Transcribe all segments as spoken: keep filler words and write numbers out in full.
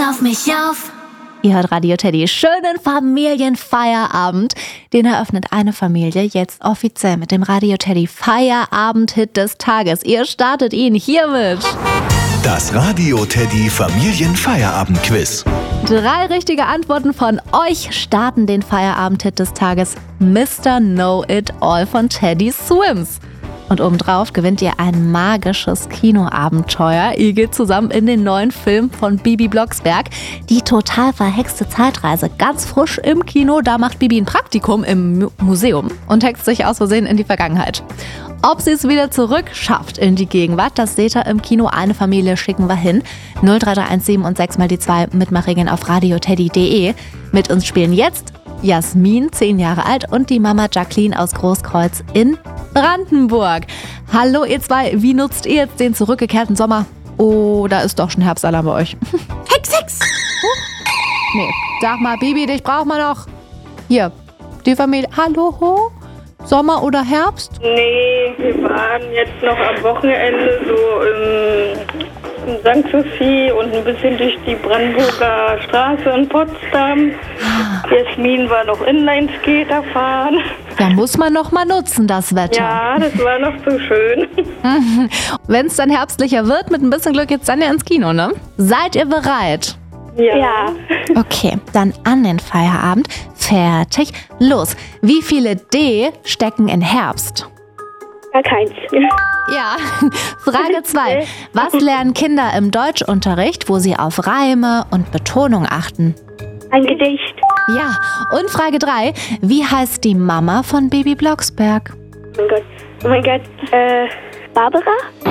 auf mich auf. Ihr hört Radio Teddy, schönen Familienfeierabend. Den eröffnet eine Familie jetzt offiziell mit dem Radio Teddy Feierabend-Hit des Tages. Ihr startet ihn hiermit. Das Radio Teddy Familienfeierabend-Quiz. Drei richtige Antworten von euch starten den Feierabend-Hit des Tages. Mister Know-It-All von Teddy Swims. Und obendrauf gewinnt ihr ein magisches Kinoabenteuer. Ihr geht zusammen in den neuen Film von Bibi Blocksberg. Die total verhexte Zeitreise. Ganz frisch im Kino. Da macht Bibi ein Praktikum im Mu- Museum und hext sich aus Versehen in die Vergangenheit. Ob sie es wieder zurück schafft in die Gegenwart, das seht ihr im Kino. Eine Familie schicken wir hin. null drei drei eins sieben und sechs mal die zwei Mitmachregeln auf radioteddy punkt de. Mit uns spielen jetzt Jasmin, zehn Jahre alt, und die Mama Jacqueline aus Großkreuz in Brandenburg. Hallo ihr zwei, wie nutzt ihr jetzt den zurückgekehrten Sommer? Oh, da ist doch schon Herbstalarm bei euch. Hex, Hex. Nee, sag mal, Bibi, dich brauchen wir noch. Hier, die Familie. Hallo, Sommer oder Herbst? Nee, wir waren jetzt noch am Wochenende so in, in Sankt Sophie und ein bisschen durch die Brandenburger Straße in Potsdam. Jasmin war noch Inlineskater fahren. Da muss man noch mal nutzen, das Wetter. Ja, das war noch so schön. Wenn es dann herbstlicher wird, mit ein bisschen Glück geht's dann ja ins Kino, ne? Seid ihr bereit? Ja. Ja. Okay, dann an den Feierabend. Fertig, los. Wie viele D stecken in Herbst? Gar keins. Ja, Frage zwei. Was lernen Kinder im Deutschunterricht, wo sie auf Reime und Betonung achten? Ein Gedicht. Ja, und Frage drei. Wie heißt die Mama von Bibi Blocksberg? Oh mein Gott. Oh mein Gott. Äh, Barbara?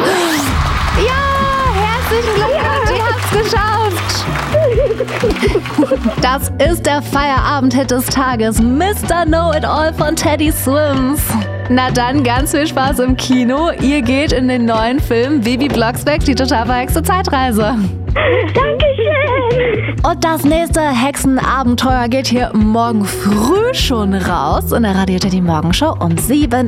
Ja, herzlichen Glückwunsch, ihr habt's geschafft. Das ist der Feierabend-Hit des Tages, Mister Know-It-All von Teddy Swims. Na dann, ganz viel Spaß im Kino. Ihr geht in den neuen Film Bibi Blocksberg, die total verhexte Zeitreise. Dankeschön. Und das nächste Hexenabenteuer geht hier morgen früh schon raus in der Radio Teddy Morgenshow um sieben